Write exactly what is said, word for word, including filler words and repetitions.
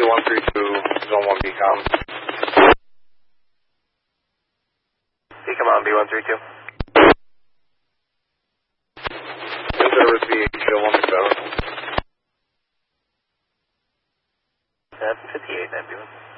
one three two, Zone one B com. B come on, B one three two. In service B H one seven. seven fifty-eight, ambulance.